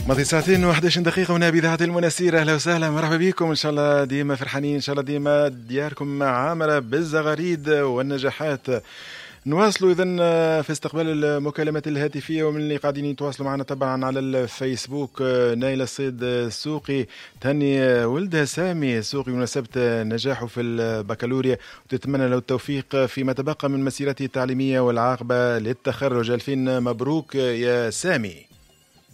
ماضي ساعتين و11 دقيقة هنا بإذاعة المناسير. أهلا وسهلا، مرحبا بكم. إن شاء الله ديما فرحانين، إن شاء الله ديما دياركم عامرة بالزغاريد والنجاحات. نواصلوا إذن في استقبال المكالمات الهاتفية، ومن اللي قاعدين يتواصلوا معنا طبعا على الفيسبوك نايلة الصيد السوقي تهني ولدها سامي السوقي بمناسبة نجاحه في البكالوريا، وتتمنى له التوفيق فيما تبقى من مسيرته التعليمية والعاقبة للتخرج. 2000 مبروك يا سامي.